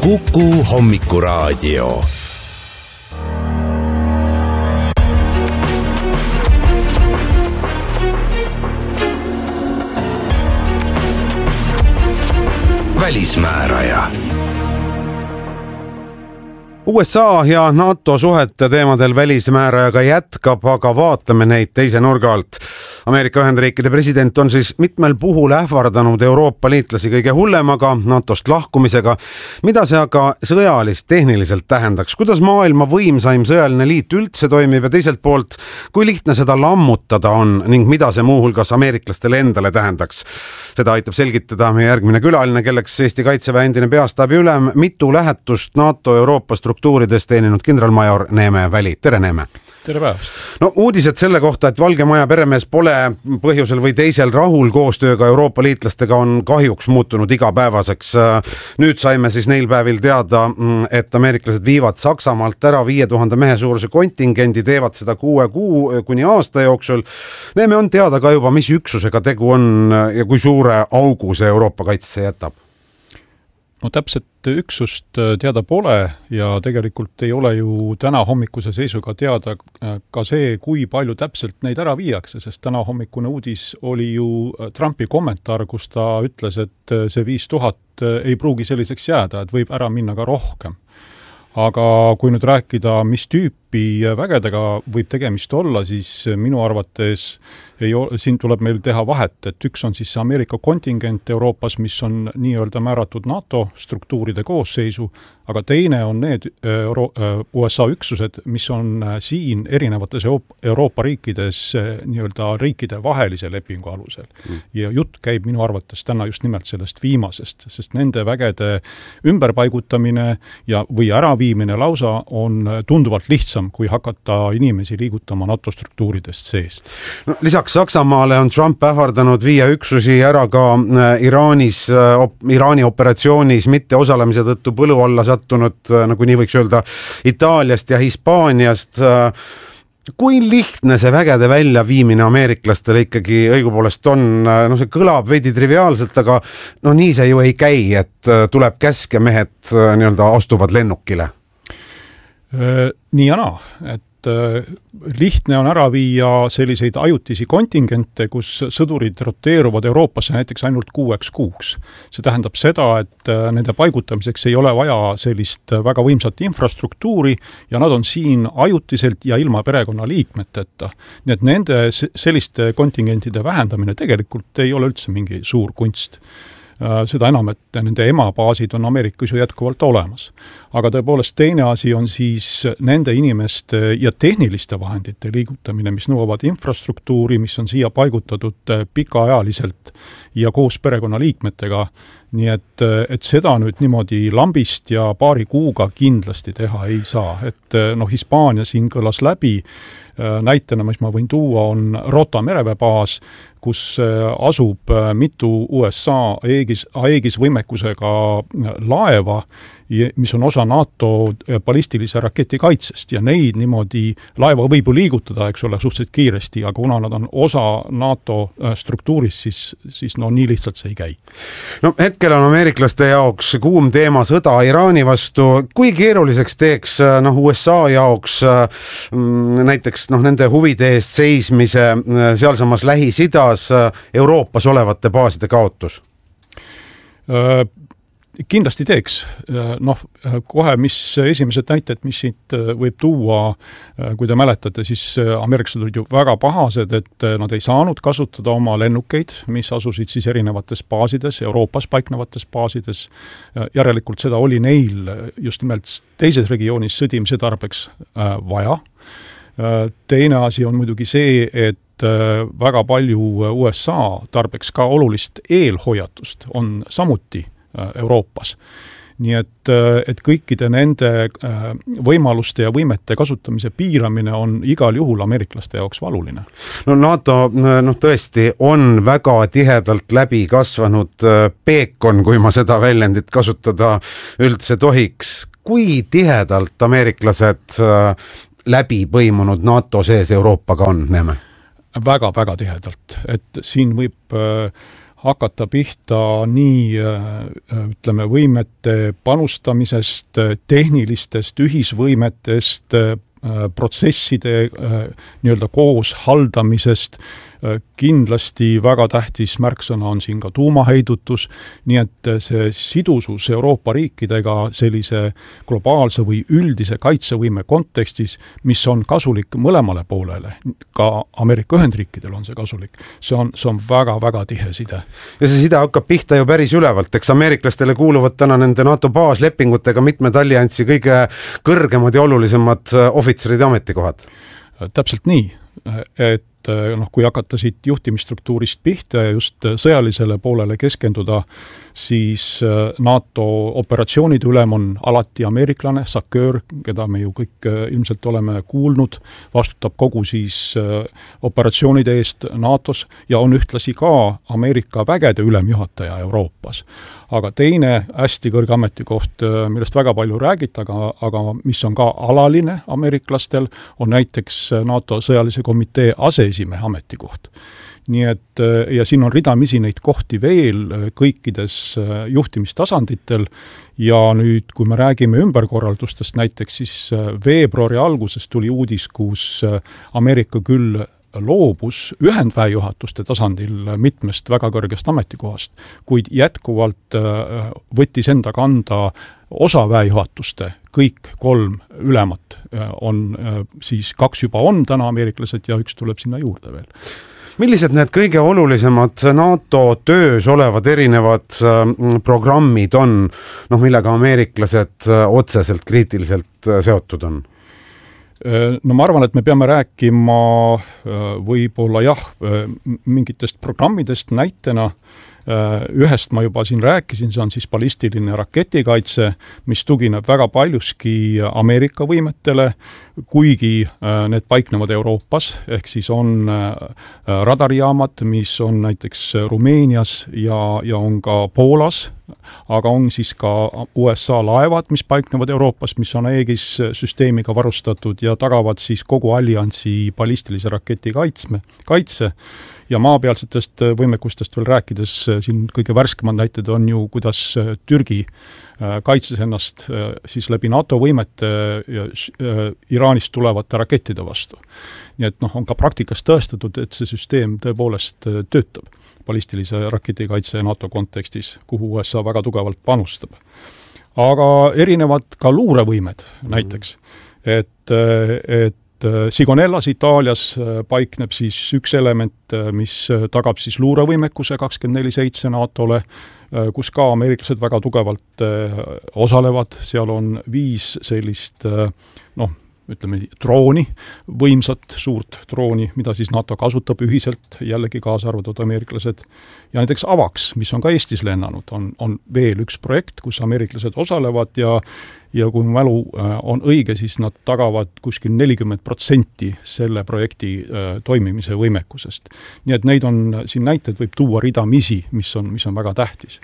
Kuku Hommikuraadio. Välismääraja. USA ja NATO suhete teemadel välismäärajaga jätkab, aga vaatame neid teise nurga alt. Ameerika Ühendriikide president on siis mitmel puhul ähvardanud Euroopa liitlasi kõige hullemaga, NATOst lahkumisega. Mida see aga sõjalist tehniliselt tähendaks? Kuidas maailma võimsaim sõjaline liit üldse toimib ja teiselt poolt, kui lihtne seda lammutada on ning mida see muuhulgas ameeriklastele endale tähendaks? Seda aitab selgitada meie järgmine külaline, kelleks Eesti Kaitseväe endine peastaabi ülem, mitu lähetust NATO Euroopa struktuurides teeninud kindralmajor Neeme Väli. Tere, Neeme! Tere päevast! No uudised selle kohta, et Valge Maja peremees pole põhjusel või teisel rahul koostööga Euroopa liitlastega on kahjuks muutunud igapäevaseks. Nüüd saime siis neil päevil teada, et ameeriklased viivad Saksamaalt ära 5000 mehe suuruse kontingendi, teevad seda 6 kuu kuni aasta jooksul. Neeme on teada ka juba, mis üksusega tegu on ja kui suure augu see Euroopa kaitse jätab. No täpselt üksust teada pole ja tegelikult ei ole ju täna hommikuse seisuga teada ka see, kui palju täpselt neid ära viiakse, sest täna hommikune uudis oli ju Trumpi kommentaar, kus ta ütles, et see 5000 ei pruugi selliseks jääda, et võib ära minna ka rohkem. Aga kui nüüd rääkida, mis tüüpi vägedega võib tegemist olla, siis minu arvates siin tuleb meil teha vahet, et üks on siis Ameerika kontingent Euroopas, mis on nii-öelda määratud NATO struktuuride koosseisu, aga teine on need USA üksused, mis on siin erinevates Euroopa riikides nii-öelda riikide vahelise lepingu alusel. Ja jutt käib minu arvates täna just nimelt sellest viimasest, sest nende vägede ümberpaigutamine ja või äraviimine lausa on tunduvalt lihtsam, kui hakata inimesi liigutama NATO struktuuridest seest. No, lisaks Saksamaale on Trump ähvardanud viia üksusi ära ka Iraani operatsioonis mitte osalemise tõttu põlu alla sattunud, nagu nii võiks öelda, Itaaliast ja Hispaaniast. Kui lihtne see vägede väljaviimine ameeriklastele ikkagi õigupoolest on? No see kõlab veidi triviaalselt, aga no nii see ju ei käi, et tuleb käsk ja mehed nii-öelda astuvad lennukile. Nii ja naa, et lihtne on ära viia selliseid ajutisi kontingente, kus sõdurid roteeruvad Euroopasse näiteks ainult 6 kuuks. See tähendab seda, et nende paigutamiseks ei ole vaja sellist väga võimsat infrastruktuuri ja nad on siin ajutiselt ja ilma perekonna liikmeteta. Nii et nende selliste kontingentide vähendamine tegelikult ei ole üldse mingi suur kunst. Seda enam, et nende emabaasid on Ameerikas ju jätkuvalt olemas. Aga tõepoolest teine asi on siis nende inimeste ja tehniliste vahendite liigutamine, mis nõuavad infrastruktuuri, mis on siia paigutatud pikaajaliselt ja koos perekonna liikmetega. Nii et seda nüüd niimoodi lambist ja paari kuuga kindlasti teha ei saa. Et Hispaania siin kõlas läbi, näitena, mis ma võin tuua, on Rota mereväebaas, kus asub mitu USA Aegis võimekusega laeva, mis on osa NATO ballistilise raketi kaitsest ja neid niimoodi laeva võib ju liigutada, eks ole, suhteliselt kiiresti, aga kuna nad on osa NATO struktuurist, siis no nii lihtsalt see ei käi. No hetkel on ameeriklaste jaoks kuum teema sõda Iraani vastu. Kui keeruliseks teeks USA jaoks näiteks nende huvide eest seismise sealsamas Lähis-Idas Euroopas olevate baaside kaotus? Kindlasti teeks. Kohe mis esimesed näited, mis siit võib tuua, kui te mäletate, siis ameeriklased olid ju väga pahased, et nad ei saanud kasutada oma lennukeid, mis asusid siis erinevates baasides, Euroopas paiknevates baasides. Järelikult seda oli neil just nimelt teises regioonis sõdimise tarbeks vaja. Teine asi on muidugi see, et väga palju USA tarbeks ka olulist eelhoiatust on samuti Euroopas. Nii et kõikide nende võimaluste ja võimete kasutamise piiramine on igal juhul ameeriklaste jaoks valuline. No NATO tõesti on väga tihedalt läbi kasvanud peekon, kui ma seda väljendit kasutada üldse tohiks. Kui tihedalt ameeriklased läbi põimunud NATO sees Euroopaga on, Neeme? Väga-väga tihedalt, et siin võib hakata pihta nii ütleme, võimete panustamisest, tehnilistest ühisvõimetest, protsesside nii-öelda koos haldamisest. Kindlasti väga tähtis märksõna on siin ka tuumaheidutus, nii et see sidusus Euroopa riikidega sellise globaalse või üldise kaitsevõime kontekstis, mis on kasulik mõlemale poolele, ka Ameerika Ühendriikidel on see kasulik, see on väga-väga tihe side. Ja see side hakkab pihta ju päris ülevalt, eks ameeriklastele kuuluvad täna nende NATO baaslepingutega mitmed alliansi kõige kõrgemad ja olulisemad ohvitserid ja ametikohad. Täpselt nii, et kui hakata siit juhtimisstruktuurist pihta ja just sõjalisele poolele keskenduda, siis NATO operatsioonide ülem on alati ameeriklane, SACEUR, keda me ju kõik ilmselt oleme kuulnud, vastutab kogu siis operatsioonide eest NATOs ja on ühtlasi ka Ameerika vägede ülemjuhataja Euroopas. Aga teine hästi kõrge ametikoht, millest väga palju räägita, aga mis on ka alaline ameeriklastel, on näiteks NATO sõjalise komitee aseesimehe ametikoht. Nii et, ja siin on ridamisi neid kohti veel kõikides juhtimistasanditel ja nüüd, kui me räägime ümberkorraldustest näiteks, siis veebruari alguses tuli uudis, kus Ameerika küll loobus ühendväejuhatuste tasandil mitmest väga kõrgest ametikohast, kuid jätkuvalt võttis enda kanda osa väejuhatuste, kõik 3 ülemat on siis 2 juba on täna ameeriklased ja 1 tuleb sinna juurde veel. Millised need kõige olulisemad NATO töös olevad erinevad programmid on, millega ameeriklased otseselt kriitiliselt seotud on? No ma arvan, et me peame rääkima võib-olla mingitest programmidest näitena. Ühest ma juba siin rääkisin, see on siis ballistiline raketikaitse, mis tugineb väga paljuski Ameerika võimetele, kuigi need paiknevad Euroopas, ehk siis on radarijaamad, mis on näiteks Rumeenias ja on ka Poolas, aga on siis ka USA laevad, mis paiknevad Euroopas, mis on Aegis süsteemiga varustatud ja tagavad siis kogu alliansi ballistilise raketi kaitse. Ja maapealsetest võimekustest veel rääkides, siin kõige värskemad näited on ju, kuidas Türgi kaitses ennast siis läbi NATO võimete Iraanist tulevate rakettide vastu. Nii et on ka praktikas tõestatud, et see süsteem tõepoolest töötab ballistilise raketikaitse NATO kontekstis, kuhu USA väga tugevalt panustab. Aga erinevad ka luurevõimed näiteks, et Sigonellas Itaalias paikneb siis üks element, mis tagab siis luurevõimekuse 24/7 NATO-le, kus ka ameeriklased väga tugevalt osalevad, seal on 5 sellist, drooni, võimsat suurt drooni, mida siis NATO kasutab ühiselt, jällegi kaasa arvatud ameeriklased. Ja näiteks AVAX, mis on ka Eestis lennanud, on veel üks projekt, kus ameeriklased osalevad ja kui mälu on õige, siis nad tagavad kuskil 40% selle projekti toimimise võimekusest. Nii et neid on, siin näited võib tuua ridamisi, mis on väga tähtis.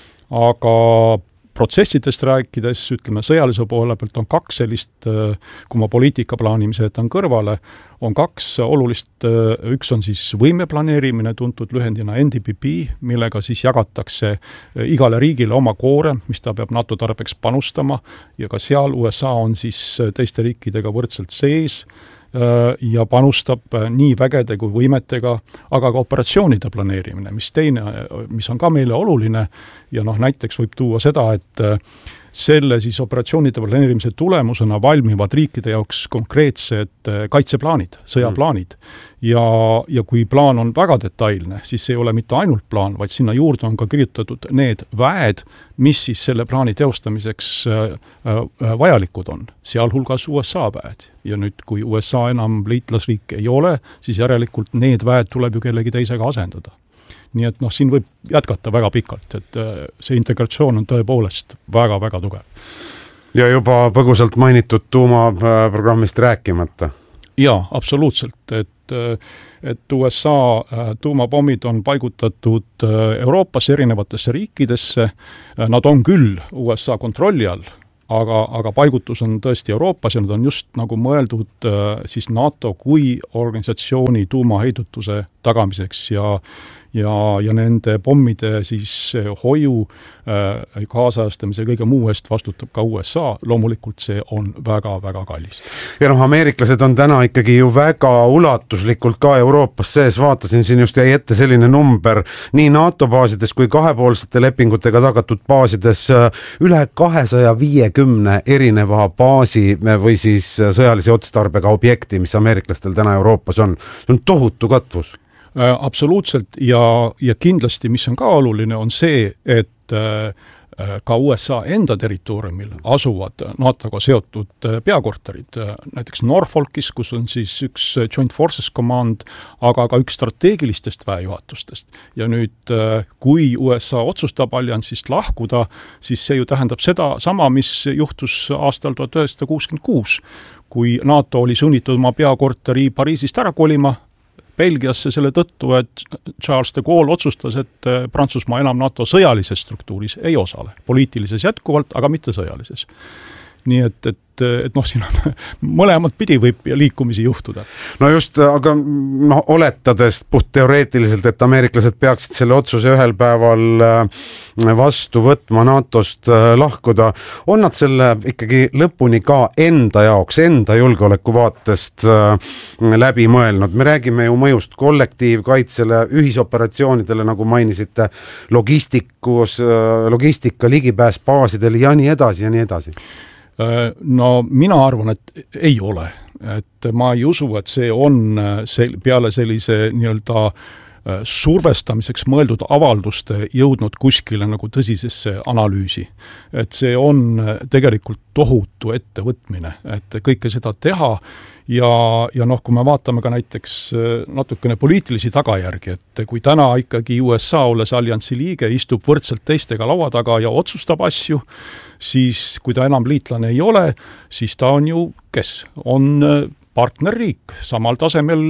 Aga protsessidest rääkides, ütleme sõjalise poole pealt on 2 sellist, kui ma poliitika plaanimise jätan kõrvale, on 2 olulist, üks on siis võimeplaneerimine, tuntud lühendina NDPP, millega siis jagatakse igale riigile oma koorem, mis ta peab NATO tarbeks panustama ja ka seal USA on siis teiste riikidega võrdselt sees ja panustab nii vägede kui võimetega, aga ka operatsioonide planeerimine, mis on ka meile oluline ja näiteks võib tuua seda, et selle siis operatsioonide planeerimise tulemusena valmivad riikide jaoks konkreetsed kaitseplaanid, sõjaplaanid. Ja kui plaan on väga detailne, siis ei ole mitte ainult plaan, vaid sinna juurde on ka kirjutatud need väed, mis siis selle plaani teostamiseks vajalikud on, sealhulgas USA väed. Ja nüüd, kui USA enam liitlasriik ei ole, siis järelikult need väed tuleb ju kellegi teisega asendada. Nii et siin võib jätkata väga pikalt, et see integratsioon on tõepoolest väga-väga tugev. Ja juba põgusalt mainitud tuumaprogrammist rääkimata. Jaa, absoluutselt, et USA tuumapommid on paigutatud Euroopas erinevatesse riikidesse, nad on küll USA kontrolli all, aga paigutus on tõesti Euroopas ja nad on just nagu mõeldud siis NATO kui organisatsiooni tuumaheidutuse tagamiseks ja nende pommide siis hoiu kaasajastamise ja kõige muu eest vastutab ka USA. Loomulikult see on väga-väga kallis. Ja ameeriklased on täna ikkagi ju väga ulatuslikult ka Euroopas sees. Vaatasin siin just jäi ette selline number nii NATO baasides kui kahepoolsete lepingutega tagatud baasides üle 250 erineva baasi või siis sõjalise otstarbega objekti, mis ameeriklastel täna Euroopas on. See on tohutu katvus. Absoluutselt ja kindlasti, mis on ka oluline, on see, et ka USA enda territooriumil asuvad NATO-ga seotud peakorterid, näiteks Norfolkis, kus on siis üks Joint Forces Command, aga ka üks strateegilistest väejuhatustest. Ja nüüd, kui USA otsustab alliansist lahkuda, siis see ju tähendab seda sama, mis juhtus aastal 1966, kui NATO oli sunnitud oma peakorteri Pariisist ära kolima, Belgiasse selle tõttu, et Charles de Gaulle otsustas, et Prantsusmaa enam NATO sõjalises struktuuris ei osale. Poliitilises jätkuvalt, aga mitte sõjalises. Nii et siin on mõlemad pidi võib liikumisi juhtuda. No just, aga oletades puht teoreetiliselt, et ameeriklased peaksid selle otsuse ühel päeval vastu võtma NATOst lahkuda, on nad selle ikkagi lõpuni ka enda jaoks, enda julgeoleku vaatest läbi mõelnud. Me räägime ju mõjust kollektiivkaitsele, ühisoperatsioonidele, nagu mainisite, logistika, ligipääs baasidele ja nii edasi ja nii edasi. No mina arvan, et ei ole. Et ma ei usu, et see on peale sellise nii-öelda survestamiseks mõeldud avalduste jõudnud kuskile nagu tõsisesse analüüsi. Et see on tegelikult tohutu ettevõtmine, et kõike seda teha ja kui me vaatame ka näiteks natukene poliitilisi tagajärgi, et kui täna ikkagi USA olles alliansi liige istub võrdselt teistega laua taga ja otsustab asju, siis kui ta enam liitlane ei ole, siis ta on ju, kes on partnerriik samal tasemel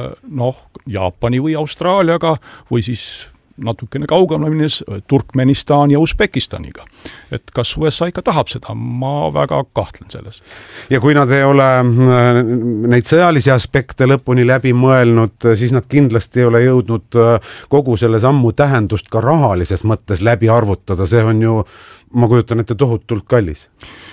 Jaapani või Austraaliaga või siis natukene kaugemale minnes Turkmenistan ja Usbekistaniga. Et kas USA ikka tahab seda? Ma väga kahtlen selles. Ja kui nad ei ole neid sõjalisi aspekte lõpuni läbi mõelnud, siis nad kindlasti ei ole jõudnud kogu selle sammu tähendust ka rahalises mõttes läbi arvutada. See on ju, ma kujutan ette, tohutult kallis.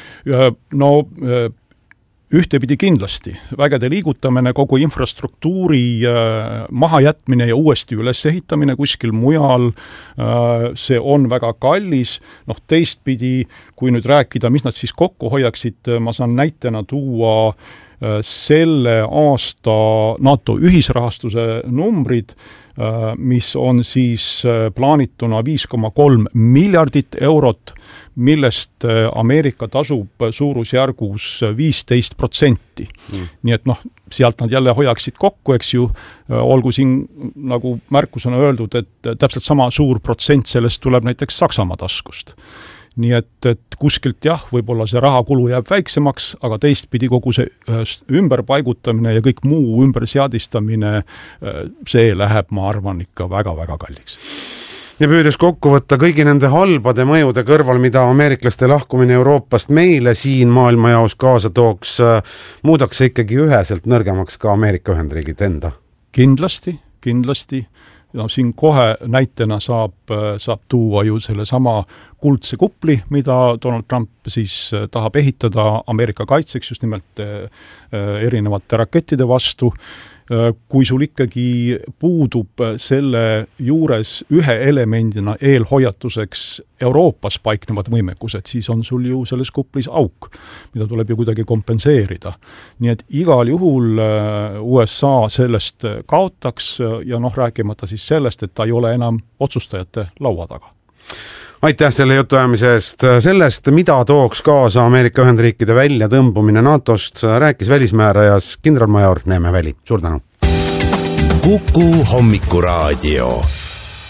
Ühtepidi kindlasti. Vägede liigutamine, kogu infrastruktuuri mahajätmine ja uuesti ülesehitamine kuskil mujal, see on väga kallis. Teistpidi, kui nüüd rääkida, mis nad siis kokku hoiaksid, ma saan näitena tuua selle aasta NATO ühisrahastuse numbrid, mis on siis plaanituna 5,3 miljardit eurot, millest Ameerika tasub suurusjärgus 15%. Nii et sealt nad jälle hoiaksid kokku, eks ju, olgu siin nagu märkus on öeldud, et täpselt sama suur protsent sellest tuleb näiteks Saksamaa taskust. Nii et kuskilt võib-olla see rahakulu jääb väiksemaks, aga teistpidi kogu see ümberpaigutamine ja kõik muu ümberseadistamine, see läheb, ma arvan, ikka väga-väga kalliks. Ja püüdes kokku võtta kõigi nende halbade mõjude kõrval, mida ameeriklaste lahkumine Euroopast meile siin maailmajaos kaasa tooks, muudaks see ikkagi üheselt nõrgemaks ka Ameerika Ühendriigid enda? Kindlasti. Siin kohe näitena saab tuua ju selle sama kuldse kupli, mida Donald Trump siis tahab ehitada Ameerika kaitseks just nimelt erinevate rakettide vastu. Kui sul ikkagi puudub selle juures ühe elemendina eelhoiatuseks Euroopas paiknevad võimekused, siis on sul ju selles kuplis auk, mida tuleb ju kuidagi kompenseerida. Nii et igal juhul USA sellest kaotaks ja rääkimata siis sellest, et ta ei ole enam otsustajate laua taga. Aitäh selle jutuajamise eest. Sellest, mida tooks kaasa Ameerika Ühendriikide väljatõmbumine NATOst, rääkis välismäärajas kindralmajor Neeme Väli. Suur tänu! Kuku Hommikuraadio.